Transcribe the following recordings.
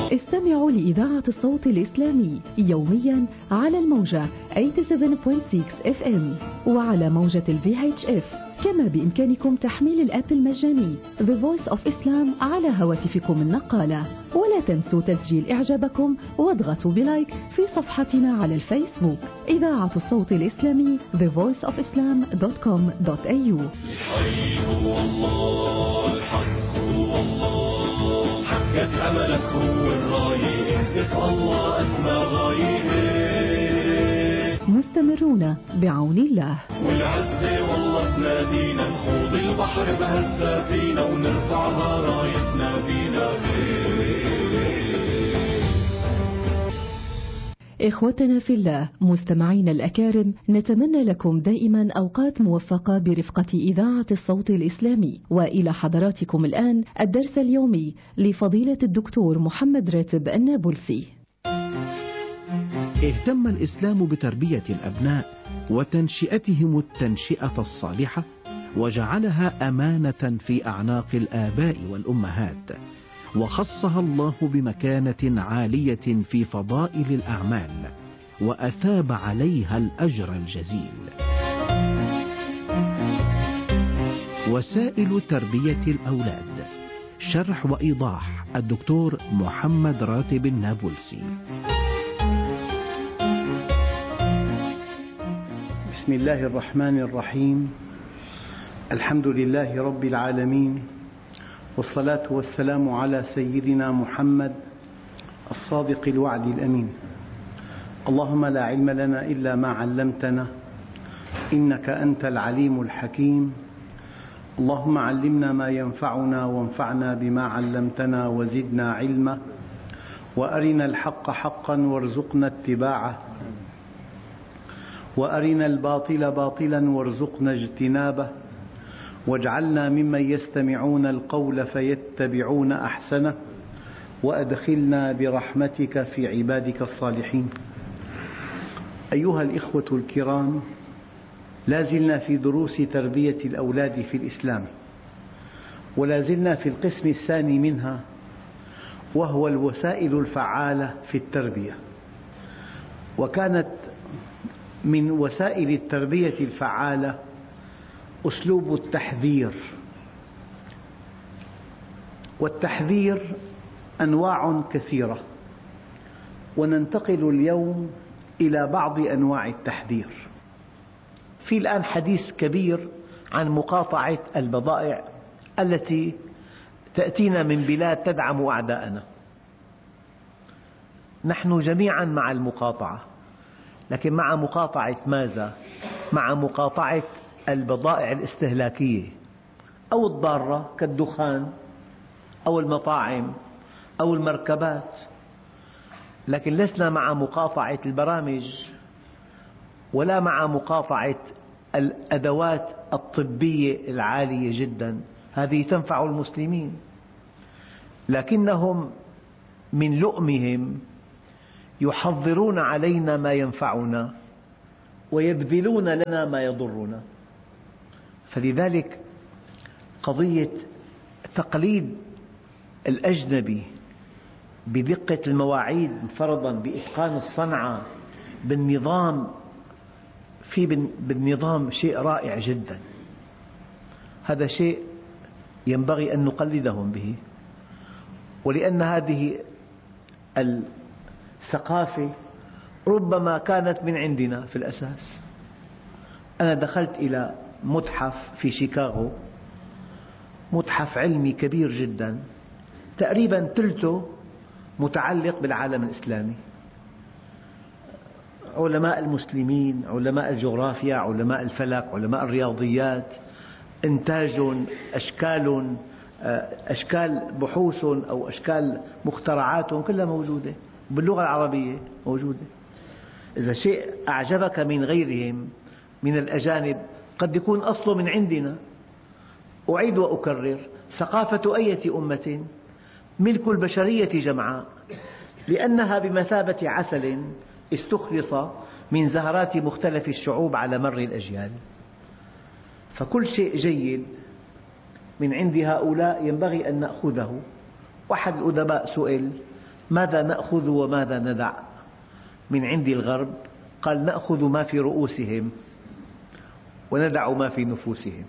استمعوا لإذاعة الصوت الإسلامي يوميا على الموجة 87.6 FM وعلى موجة VHF. كما بإمكانكم تحميل الآب المجاني The Voice of Islam على هواتفكم النقالة. ولا تنسوا تسجيل إعجابكم واضغطوا بلايك في صفحتنا على الفيسبوك إذاعة الصوت الإسلامي thevoiceofislam.com.au. الحي هو الله، الحق هو الله، حقك أملك هو الراية، اهدف الله أسمى غاية. مستمرون بعون الله. والعزة والله تنادينا، نخوض البحر بهالسفينة ونرفعها رايتنا فينا. إخوتنا في الله مستمعين الأكارم، نتمنى لكم دائما أوقات موفقة برفقة إذاعة الصوت الإسلامي. وإلى حضراتكم الآن الدرس اليومي لفضيلة الدكتور محمد راتب النابلسي. اهتم الإسلام بتربية الأبناء وتنشئتهم التنشئة الصالحة، وجعلها أمانة في أعناق الآباء والأمهات، وخصها الله بمكانة عالية في فضائل الأعمال، وأثاب عليها الأجر الجزيل. وسائل تربية الأولاد، شرح وإيضاح الدكتور محمد راتب النابلسي. بسم الله الرحمن الرحيم. الحمد لله رب العالمين، والصلاة والسلام على سيدنا محمد الصادق الوعد الأمين. اللهم لا علم لنا إلا ما علمتنا، إنك أنت العليم الحكيم. اللهم علمنا ما ينفعنا وانفعنا بما علمتنا وزدنا علما، وأرنا الحق حقا وارزقنا اتباعه، وأرنا الباطل باطلا وارزقنا اجتنابه، واجعلنا ممن يستمعون القول فيتبعون أحسنه، وأدخلنا برحمتك في عبادك الصالحين. أيها الإخوة الكرام، لازلنا في دروس تربية الأولاد في الإسلام، ولازلنا في القسم الثاني منها، وهو الوسائل الفعالة في التربية. وكانت من وسائل التربية الفعالة أسلوب التحذير. والتحذير أنواع كثيرة، وننتقل اليوم إلى بعض أنواع التحذير. في الآن حديث كبير عن مقاطعة البضائع التي تأتينا من بلاد تدعم أعداءنا. نحن جميعا مع المقاطعة، لكن مع مقاطعة ماذا؟ مع مقاطعة البضائع الاستهلاكية أو الضارة كالدخان أو المطاعم أو المركبات، لكن لسنا مع مقاطعة البرامج ولا مع مقاطعة الأدوات الطبية العالية جدا، هذه تنفع المسلمين، لكنهم من لؤمهم يحضرون علينا ما ينفعنا ويبذلون لنا ما يضرنا. فلذلك قضية تقليد الأجنبي بدقة المواعيد فرضا، بإتقان الصنعة، بالنظام شيء رائع جدا. هذا شيء ينبغي أن نقلدهم به، ولأن هذه الثقافة ربما كانت من عندنا في الأساس. أنا دخلت إلى متحف في شيكاغو، متحف علمي كبير جدا، تقريبا ثلثه متعلق بالعالم الإسلامي. علماء المسلمين، علماء الجغرافيا، علماء الفلك، علماء الرياضيات، إنتاج، أشكال بحوث أو أشكال مخترعاتهم كلها موجودة باللغة العربية موجودة. إذا شيء أعجبك من غيرهم من الأجانب قد يكون أصله من عندنا. أعيد وأكرر، ثقافة أية أمة ملك البشرية جمعاء، لأنها بمثابة عسل استخلص من زهرات مختلف الشعوب على مر الأجيال. فكل شيء جيد من عند هؤلاء ينبغي أن نأخذه. واحد الأدباء سئل: ماذا نأخذ وماذا ندع من عند الغرب؟ قال نأخذ ما في رؤوسهم وندع ما في نفوسهم.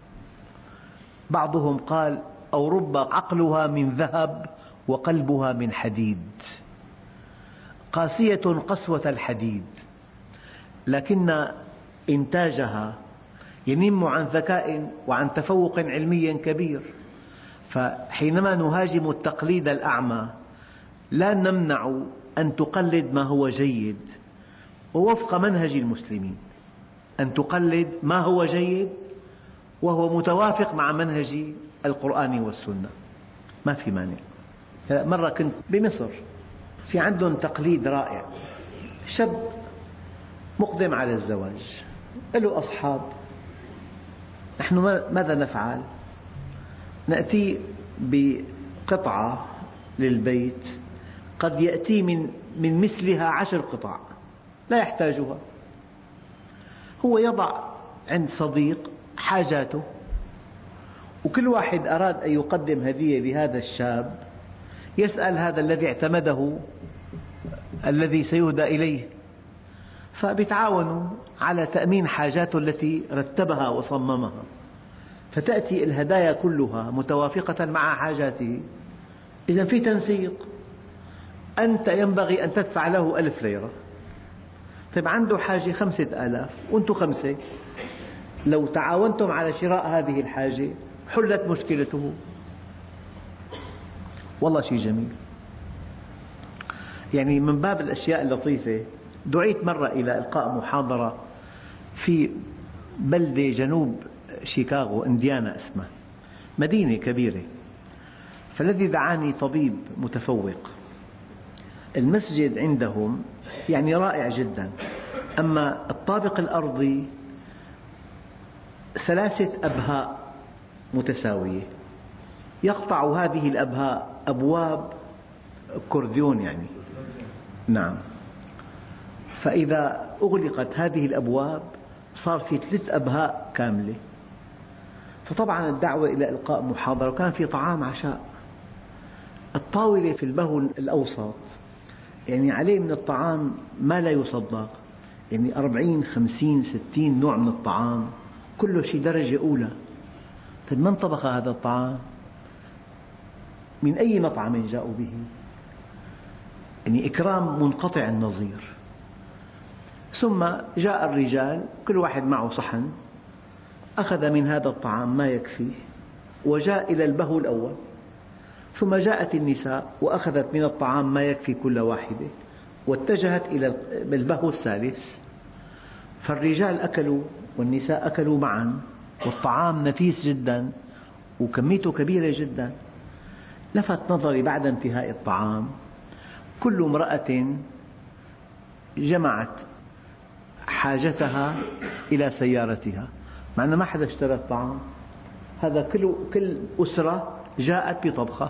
بعضهم قال أوروبا عقلها من ذهب وقلبها من حديد، قاسية قسوة الحديد، لكن إنتاجها ينم عن ذكاء وعن تفوق علمي كبير. فحينما نهاجم التقليد الأعمى لا نمنع أن تقلد ما هو جيد ووفق منهج المسلمين، أن تقلد ما هو جيد وهو متوافق مع منهج القرآن والسنة، ما في مانع. مرة كنت بمصر، في عندهم تقليد رائع، شاب مقدم على الزواج له أصحاب، نحن ماذا نفعل؟ نأتي بقطعة للبيت قد يأتي من مثلها 10 قطع لا يحتاجها. هو يضع عند صديق حاجاته، وكل واحد أراد أن يقدم هدية لهذا الشاب يسأل هذا الذي اعتمده الذي سيهدى إليه، فبيتعاونوا على تأمين حاجاته التي رتبها وصممها، فتأتي الهدايا كلها متوافقة مع حاجاته. إذن في تنسيق. أنت ينبغي أن تدفع له 1000 ليرة، طيب عنده حاجة 5000 وأنتم 5، لو تعاونتم على شراء هذه الحاجة حلت مشكلته. والله شيء جميل. يعني من باب الأشياء اللطيفة، دعيت مرة إلى إلقاء محاضرة في بلدة جنوب شيكاغو، إنديانا اسمها، مدينة كبيرة. فالذي دعاني طبيب متفوق. المسجد عندهم يعني رائع جدا، أما الطابق الأرضي 3 أبهاء متساوية، يقطع هذه الأبهاء أبواب كورديون يعني، نعم. فإذا أغلقت هذه الأبواب صار في 3 أبهاء كاملة. فطبعا الدعوة إلى إلقاء محاضرة، وكان في طعام عشاء. الطاولة في البهو الأوسط يعني عليه من الطعام ما لا يصدق، يعني 40 50 60 نوع من الطعام، كله شيء درجة أولى. طيب من طبخ هذا الطعام؟ من أي مطعم جاءوا به؟ يعني إكرام منقطع النظير. ثم جاء الرجال كل واحد معه صحن، أخذ من هذا الطعام ما يكفيه وجاء إلى البهو الأول، ثم جاءت النساء وأخذت من الطعام ما يكفي كل واحدة واتجهت إلى البهو الثالث. فالرجال أكلوا والنساء أكلوا معا، والطعام نفيس جدا وكميته كبيرة جدا. لفت نظري بعد انتهاء الطعام كل امرأة جمعت حاجتها إلى سيارتها، مع أن ما حدا اشترى الطعام، هذا كل أسرة جاءت بطبخة،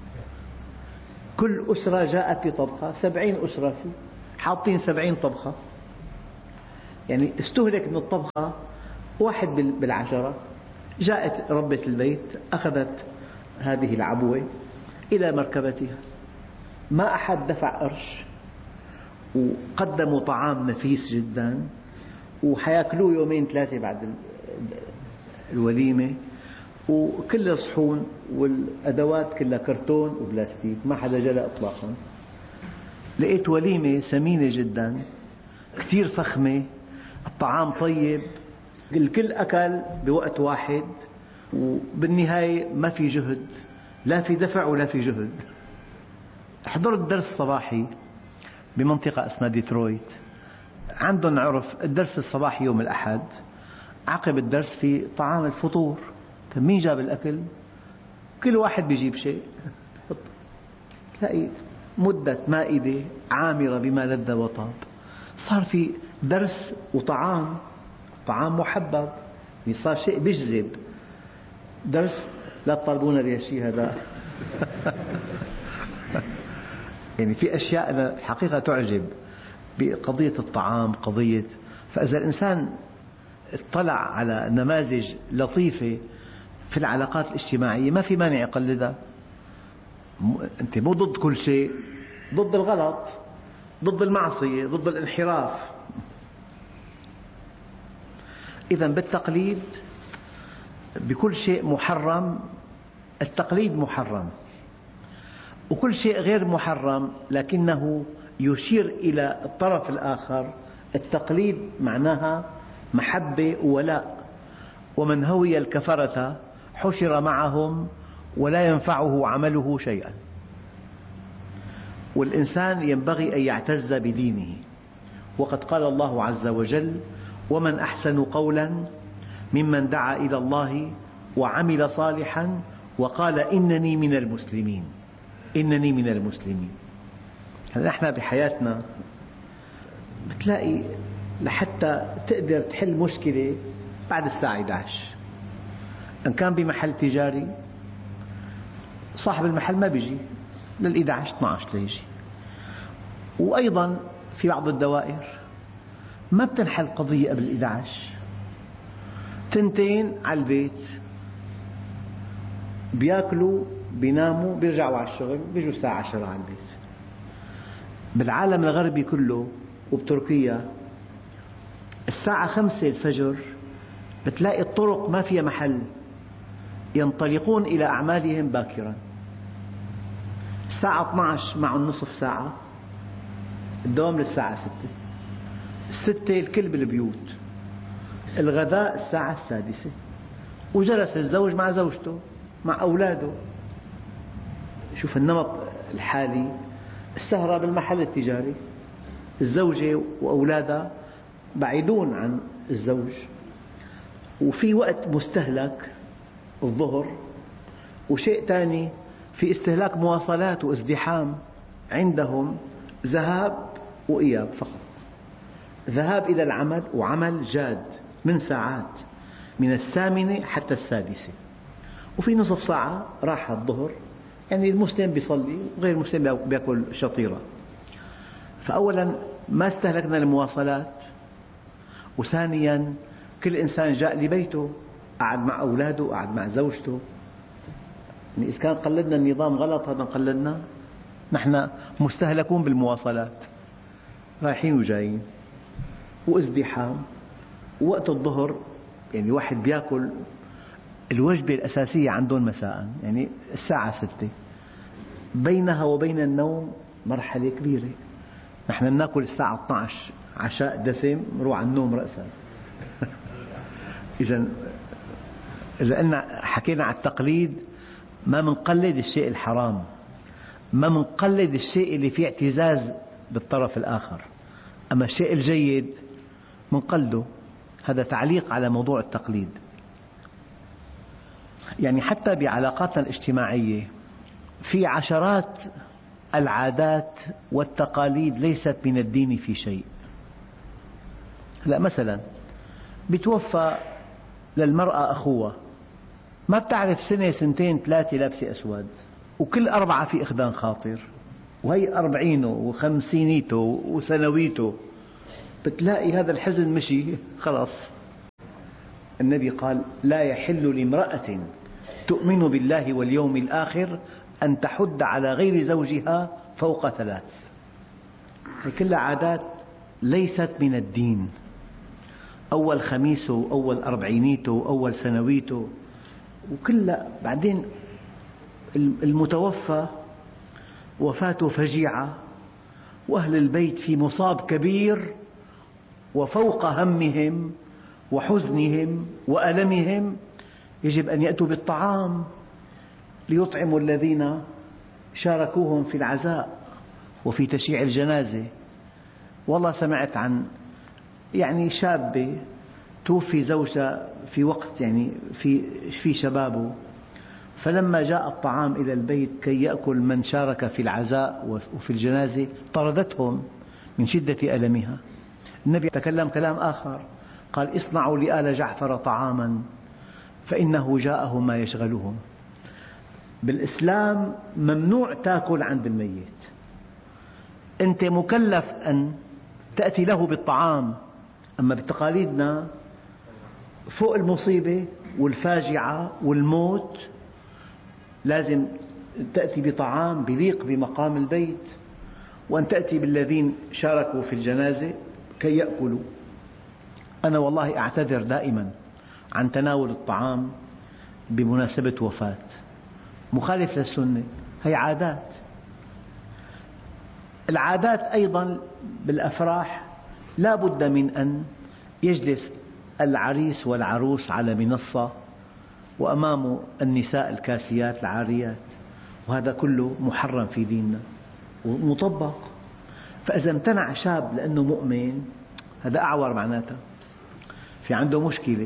كل أسرة جاءت بطبخة، 70 أسرة فيه حاطين 70 طبخة، يعني استهلك من الطبخة 1 بالعشرة. جاءت ربة البيت أخذت هذه العبوة إلى مركبتها، ما أحد دفع قرش، وقدموا طعام نفيس جدا، وحياكلوه 2 3 بعد الوليمة، وكل الصحون والأدوات كلها كرتون وبلاستيك، ما حدا جلى إطلاقا. لقيت وليمة ثمينة جدا كثير فخمة، الطعام طيب، الكل أكل بوقت واحد، وبالنهاية ما في جهد، لا في دفع ولا في جهد. حضرت درس صباحي بمنطقة اسمها ديترويت، عندهم عرف الدرس الصباحي يوم الأحد، عقب الدرس في طعام الفطور. طيب مين جاب الأكل؟ كل واحد بيجيب شيء، تلاقي مدة مائدة عامرة بما لذ وطاب. صار في درس وطعام، طعام محبب، صار شيء بيجذب. درس لا تطالبون لي شيء هذا. يعني في أشياء أنا الحقيقة تعجب بقضية الطعام، قضية. فإذا الإنسان اطلع على نماذج لطيفة في العلاقات الاجتماعية ما في مانع يقلدها. أنت مو ضد كل شيء، ضد الغلط، ضد المعصية، ضد الانحراف. إذا بالتقليد بكل شيء محرم التقليد محرم، وكل شيء غير محرم لكنه يشير إلى الطرف الآخر التقليد معناها محبة وولاء. ومن هوي الكفرة حشر معهم ولا ينفعه عمله شيئا. والإنسان ينبغي أن يعتز بدينه، وقد قال الله عز وجل: ومن أحسن قولا ممن دعا إلى الله وعمل صالحا وقال إنني من المسلمين. إنني من المسلمين. نحن بحياتنا بتلاقي لحتى تقدر تحل مشكلة بعد الساعة 11 إن كان بمحل تجاري صاحب المحل ما بيجي لل11 12 ليجي. وأيضا في بعض الدوائر ما بتنحل قضية قبل 11 2 على البيت، بياكلوا بيناموا بيرجعوا على الشغل بيجوا الساعة 10 على البيت. بالعالم الغربي كله وبتركيا الساعة 5 الفجر بتلاقي الطرق ما فيها محل، ينطلقون إلى أعمالهم باكرا. الساعة 12 معهم نصف ساعة، الدوام للساعة 6 الكل بالبيوت، الغداء الساعة 6 وجلس الزوج مع زوجته مع أولاده. شوف النمط الحالي، السهرة بالمحل التجاري، الزوجة وأولادها بعيدون عن الزوج، وفي وقت مستهلك الظهر، وشيء ثاني في استهلاك مواصلات وازدحام. عندهم ذهاب وإياب فقط، ذهاب إلى العمل وعمل جاد من ساعات من 8 حتى 6، وفي نصف ساعة راحة الظهر، يعني المسلم بيصلي وغير المسلم بيأكل شطيرة. فأولا ما استهلكنا المواصلات، وثانيا كل إنسان جاء لبيته قعد مع أولاده قعد مع زوجته. يعني إذا كان قلدنا النظام غلط هذا قلدنا، نحن مستهلكون بالمواصلات رايحين وجايين وازدحام. ووقت الظهر يعني واحد بيأكل الوجبة الأساسية عندهم مساء، يعني الساعة 6، بينها وبين النوم مرحلة كبيرة. نحن نأكل الساعة 12 عشاء دسم نروح على النوم رأسا. إذا حكينا على التقليد ما منقلد الشيء الحرام، ما منقلد الشيء اللي فيه اعتزاز بالطرف الآخر، أما الشيء الجيد منقلده. هذا تعليق على موضوع التقليد. يعني حتى بعلاقاتنا الاجتماعية في عشرات العادات والتقاليد ليست من الدين في شيء. لا مثلا بتوفى للمرأة أخوها، ما بتعرف سنة 2 3 لابسة أسود، وكل 4 في إخدان خاطر، وهي 40 و50 وسنويته، بتلاقي هذا الحزن مشي خلاص. النبي قال: لا يحل لامرأة تؤمن بالله واليوم الآخر أن تحد على غير زوجها فوق 3. هي كلها عادات ليست من الدين. أول خميسه وأول 40 وأول سنويته وكلها. بعدين المتوفى وفاته فجيعة، وأهل البيت في مصاب كبير، وفوق همهم وحزنهم وألمهم يجب أن يأتوا بالطعام ليطعموا الذين شاركوهم في العزاء وفي تشييع الجنازة. والله سمعت عن يعني شابة توفي زوجها في وقت يعني في شبابه، فلما جاء الطعام إلى البيت كي يأكل من شارك في العزاء وفي الجنازة طردتهم من شدة ألمها. النبي تكلم كلام آخر، قال: اصنعوا لآل جعفر طعاما فإنه جاءه ما يشغلهم. بالإسلام ممنوع تأكل عند الميت، أنت مكلف أن تأتي له بالطعام. أما بتقاليدنا فوق المصيبة والفاجعة والموت لازم تأتي بطعام بليق بمقام البيت. وأن تأتي بالذين شاركوا في الجنازة كي يأكلوا. أنا والله أعتذر دائما عن تناول الطعام بمناسبة وفاة، مخالف للسنة، هي عادات. العادات أيضا بالأفراح لا بد من أن يجلس العريس والعروس على منصة وأمامه النساء الكاسيات العاريات، وهذا كله محرم في ديننا ومطبق. فإذا امتنع شاب لأنه مؤمن، هذا أعور معناته في عنده مشكلة،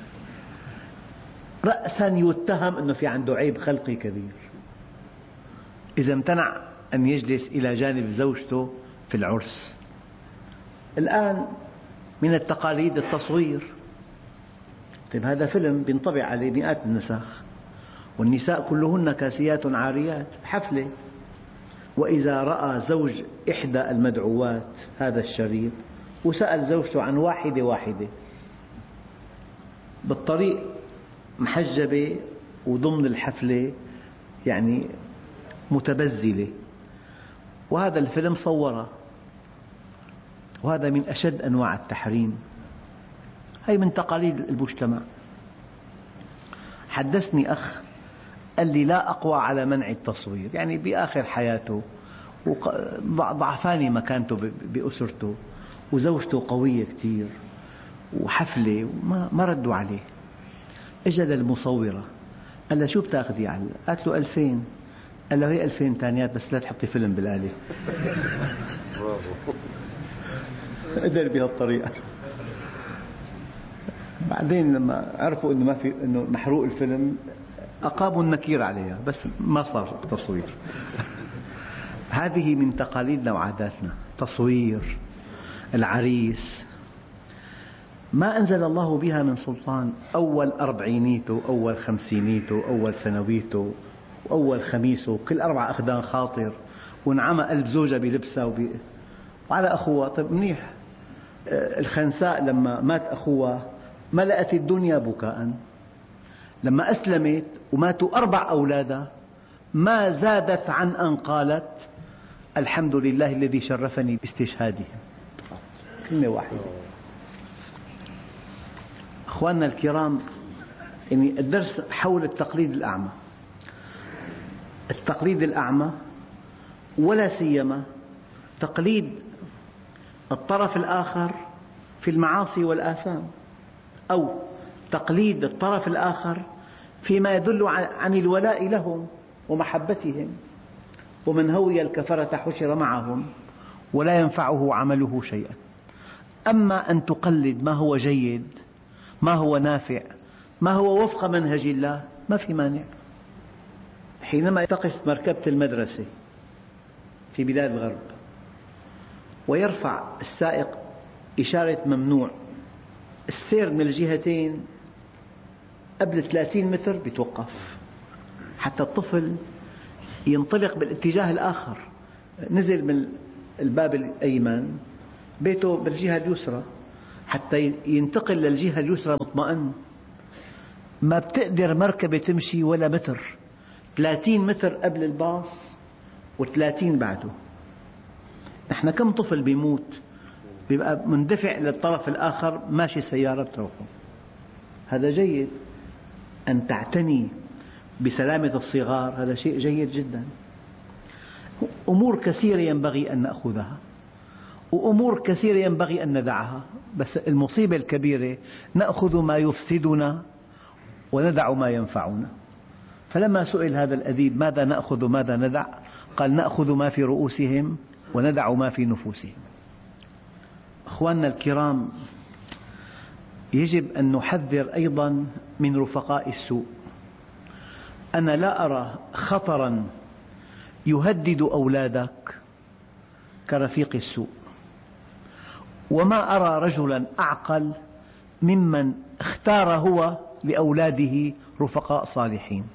رأسا يتهم أنه في عنده عيب خلقي كبير إذا امتنع أن يجلس إلى جانب زوجته في العرس. الآن من التقاليد التصوير. طيب هذا فيلم بينطبع عليه مئات النسخ، والنساء كلهن كاسيات عاريات، حفلة، وإذا رأى زوج إحدى المدعوات هذا الشريط وسأل زوجته عن واحدة واحدة بالطريق محجبة وضمن الحفلة يعني متبذلة، وهذا الفيلم صوره، وهذا من أشد أنواع التحريم. هي من تقاليد المجتمع. حدثني أخ قال لي لا أقوى على منع التصوير، يعني بآخر حياته ضعفاني مكانته بأسرته وزوجته قوية كثير وحفلة ما ردوا عليه. اجى للمصورة قال لها شو بتاخذي؟ قالت له 2000. قال له هي 2000 تانيات بس لا تحطي فيلم بالآلة. قدر بهالطريقة. بعدين لما عرفوا إنه محروق الفيلم أقاموا النكير عليها، بس ما صار تصوير. هذه من تقاليدنا وعاداتنا، تصوير العريس ما أنزل الله بها من سلطان. أول أربعينيته، أول خمسينيته، أول سنويته، وأول خميسه، كل 4 أخدان خاطر، ونعمى قلب زوجها بلبسها وعلى أخوها. طيب منيح. الخنساء لما مات أخوها ملأت الدنيا بكاء. لما أسلمت وماتوا 4 أولادها ما زادت عن أن قالت الحمد لله الذي شرفني باستشهادهم. كلمة واحدة. أخواننا الكرام، يعني الدرس حول التقليد الأعمى. التقليد الأعمى ولا سيما تقليد الطرف الآخر في المعاصي والآثام، أو تقليد الطرف الآخر فيما يدل عن الولاء لهم ومحبتهم. ومن هوي الكفرة حشر معهم ولا ينفعه عمله شيئا. أما أن تقلد ما هو جيد، ما هو نافع، ما هو وفق منهج الله، ما في مانع. حينما تقف مركبة المدرسة في بلاد الغرب ويرفع السائق إشارة ممنوع السير من الجهتين قبل 30 متر بيتوقف حتى الطفل ينطلق بالاتجاه الآخر. نزل من الباب الأيمن، بيته بالجهة اليسرى، حتى ينتقل للجهة اليسرى مطمئن. ما بتقدر مركبة تمشي ولا متر، 30 متر قبل الباص و30 بعده. نحن كم طفل بيموت بيبقى مندفع للطرف الآخر، ماشي سيارة بتروحه. هذا جيد أن تعتني بسلامة الصغار، هذا شيء جيد جدا. أمور كثيرة ينبغي أن نأخذها، وأمور كثيرة ينبغي أن ندعها، بس المصيبة الكبيرة نأخذ ما يفسدنا وندع ما ينفعنا. فلما سئل هذا الأديب ماذا نأخذ ماذا ندع، قال نأخذ ما في رؤوسهم وندع ما في نفوسهم. أخواننا الكرام، يجب أن نحذر أيضا من رفقاء السوء. أنا لا أرى خطرا يهدد أولادك كرفيق السوء، وما أرى رجلا أعقل ممن اختار هو لأولاده رفقاء صالحين.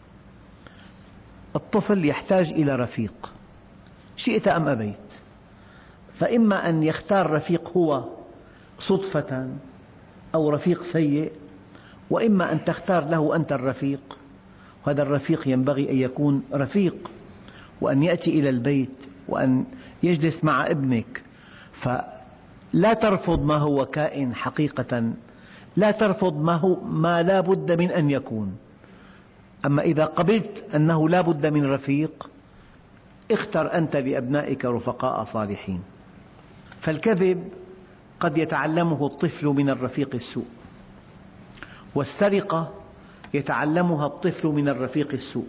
الطفل يحتاج إلى رفيق شئت أم أبيت، فإما أن يختار رفيق هو صدفة أو رفيق سيء، وإما أن تختار له أنت الرفيق. وهذا الرفيق ينبغي أن يكون رفيق، وأن يأتي إلى البيت، وأن يجلس مع ابنك، فلا ترفض ما هو كائن حقيقة، لا ترفض ما لا بد من أن يكون. أما إذا قبلت أنه لا بد من رفيق، اختر أنت لأبنائك رفقاء صالحين. فالكذب قد يتعلمه الطفل من الرفيق السوء، والسرقة يتعلمها الطفل من الرفيق السوء،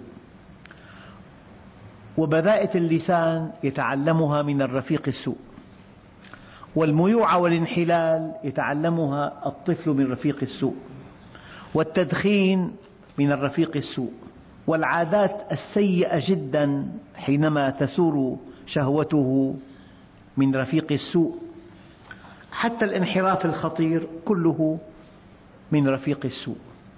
وبذاءة اللسان يتعلمها من الرفيق السوء، والميوعة والانحلال يتعلمها الطفل من رفيق السوء، والتدخين من الرفيق السوء، والعادات السيئة جدا حينما تثور شهوته من رفيق السوء، حتى الانحراف الخطير كله من رفيق السوء.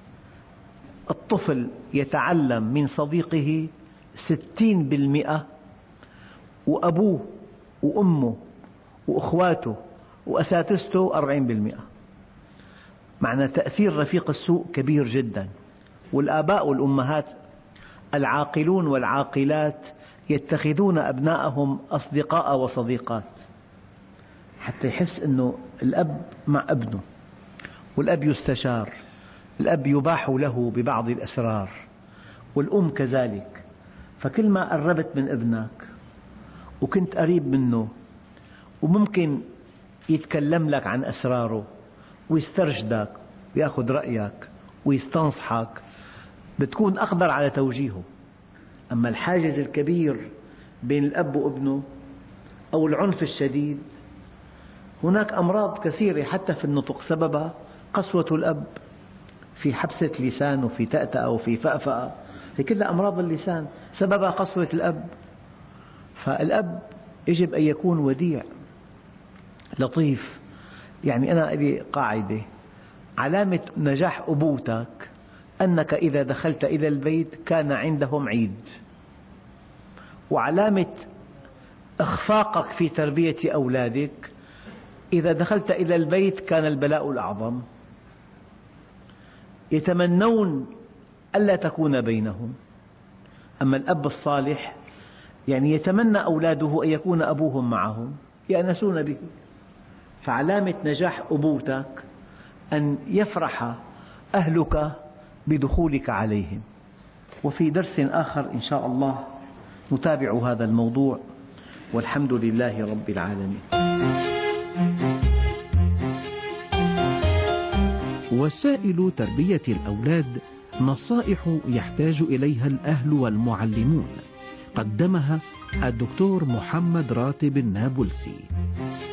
الطفل يتعلم من صديقه 60%، وأبوه وأمه وأخواته وأساتذته 40%. معنى تأثير رفيق السوء كبير جدا. والآباء والأمهات العاقلون والعاقلات يتخذون أبناءهم أصدقاء وصديقات، حتى يحس أنه الأب مع ابنه، والأب يستشار، الأب يباح له ببعض الأسرار، والأم كذلك. فكل ما قربت من ابنك وكنت قريب منه، وممكن يتكلم لك عن أسراره ويسترشدك ويأخذ رأيك ويستنصحك، بتكون أقدر على توجيهه. أما الحاجز الكبير بين الأب وابنه أو العنف الشديد، هناك أمراض كثيرة حتى في النطق سببها قسوة الأب، في حبسة لسان وفي تأتأة وفي فأفأة، هي كلها أمراض اللسان سببها قسوة الأب. فالأب يجب أن يكون وديع لطيف. يعني أنا لي قاعدة: علامة نجاح أبوتك أنك إذا دخلت إلى البيت كان عندهم عيد، وعلامة إخفاقك في تربية أولادك إذا دخلت إلى البيت كان البلاء الأعظم. يتمنون ألا تكون بينهم. أما الأب الصالح يعني يتمنى أولاده أن يكون أبوهم معهم، يأنسون به. فعلامة نجاح أبوتك أن يفرح أهلك بدخولك عليهم. وفي درس آخر إن شاء الله نتابع هذا الموضوع، والحمد لله رب العالمين. وسائل تربية الأولاد نصائح يحتاج إليها الأهل والمعلمون، قدمها الدكتور محمد راتب النابلسي.